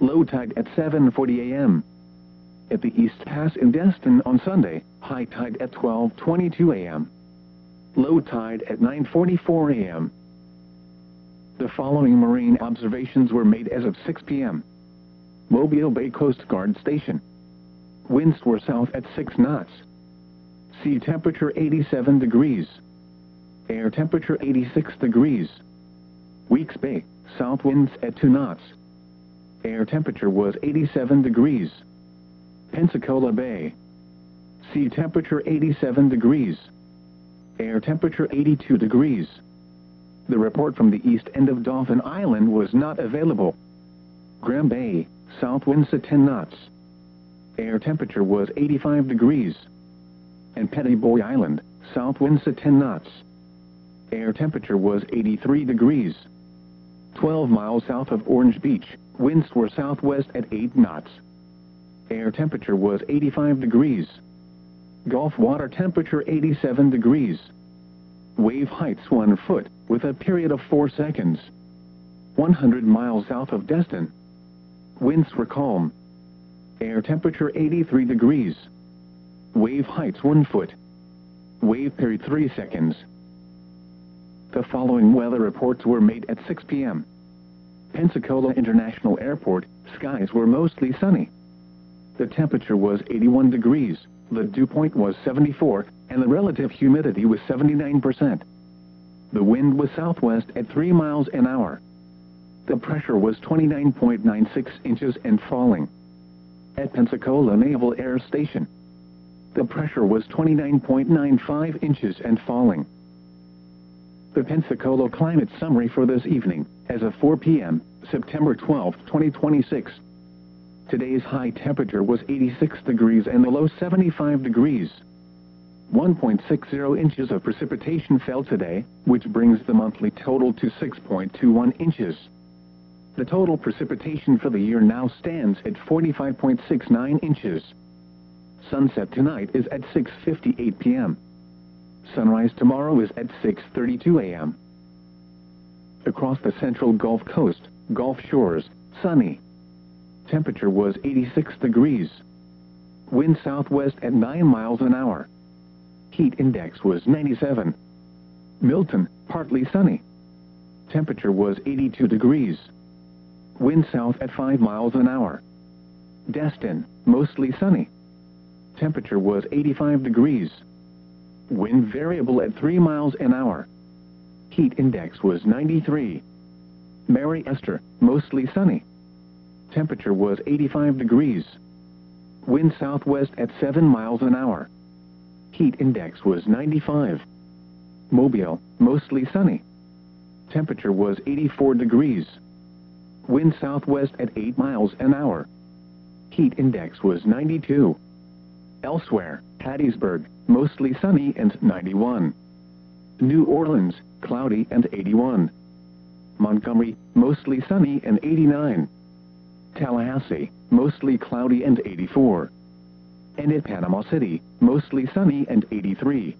Low tide at 7:40 a.m. At the East Pass in Destin on Sunday, high tide at 12:22 a.m. Low tide at 9:44 a.m. The following marine observations were made as of 6 p.m. Mobile Bay Coast Guard Station. Winds were south at 6 knots. Sea temperature 87 degrees. Air temperature 86 degrees. Weeks Bay, south winds at 2 knots. Air temperature was 87 degrees. Pensacola Bay. Sea temperature 87 degrees. Air temperature 82 degrees. The report from the east end of Dauphin Island was not available. Graham Bay, south winds at 10 knots. Air temperature was 85 degrees. And Petty Boy Island, south winds at 10 knots. Air temperature was 83 degrees. 12 miles south of Orange Beach, winds were southwest at 8 knots. Air temperature was 85 degrees. Gulf water temperature 87 degrees. Wave heights 1 foot, with a period of 4 seconds. 100 miles south of Destin. Winds were calm. Air temperature 83 degrees. Wave heights 1 foot. Wave period 3 seconds. The following weather reports were made at 6 p.m. Pensacola International Airport, skies were mostly sunny. The temperature was 81 degrees, the dew point was 74, and the relative humidity was 79%. The wind was southwest at 3 miles an hour. The pressure was 29.96 inches and falling. At Pensacola Naval Air Station, the pressure was 29.95 inches and falling. The Pensacola Climate Summary for this evening, as of 4 p.m., September 12, 2026. Today's high temperature was 86 degrees and the low 75 degrees. 1.60 inches of precipitation fell today, which brings the monthly total to 6.21 inches. The total precipitation for the year now stands at 45.69 inches. Sunset tonight is at 6:58 p.m. Sunrise tomorrow is at 6:32 a.m. Across the central Gulf Coast, Gulf Shores, sunny. Temperature was 86 degrees. Wind southwest at 9 miles an hour. Heat index was 97. Milton, partly sunny. Temperature was 82 degrees. Wind south at 5 miles an hour. Destin, mostly sunny. Temperature was 85 degrees. Wind variable at 3 miles an hour. Heat index was 93. Mary Esther, mostly sunny. Temperature was 85 degrees. Wind southwest at 7 miles an hour. Heat index was 95. Mobile, mostly sunny. Temperature was 84 degrees. Wind southwest at 8 miles an hour. Heat index was 92. Elsewhere, Hattiesburg, mostly sunny and 91. New Orleans, cloudy and 81. Montgomery, mostly sunny and 89. Tallahassee, mostly cloudy and 84. And at Panama City, mostly sunny and 83.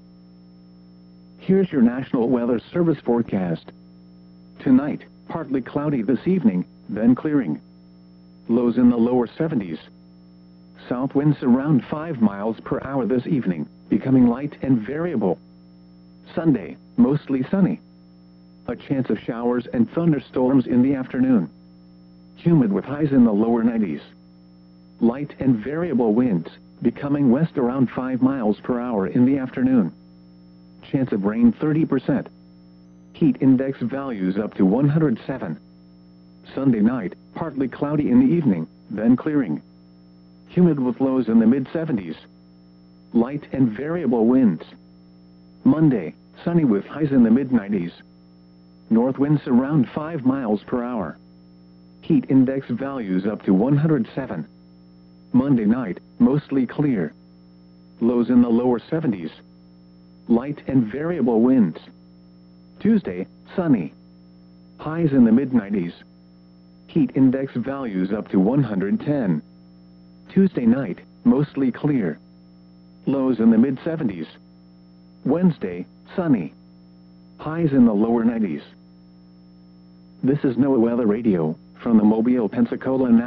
Here's your National Weather Service forecast. Tonight, partly cloudy this evening, then clearing. Lows in the lower 70s. South winds around 5 miles per hour this evening, becoming light and variable. Sunday, mostly sunny. A chance of showers and thunderstorms in the afternoon. Humid with highs in the lower 90s. Light and variable winds, becoming west around 5 miles per hour in the afternoon. Chance of rain 30%. Heat index values up to 107. Sunday night, partly cloudy in the evening, then clearing. Humid with lows in the mid-70s. Light and variable winds. Monday, sunny with highs in the mid-90s. North winds around 5 miles per hour. Heat index values up to 107. Monday night, mostly clear. Lows in the lower 70s. Light and variable winds. Tuesday, sunny. Highs in the mid-90s. Heat index values up to 110. Tuesday night, mostly clear. Lows in the mid-70s. Wednesday, sunny. Highs in the lower 90s. This is NOAA Weather Radio from the Mobile, Pensacola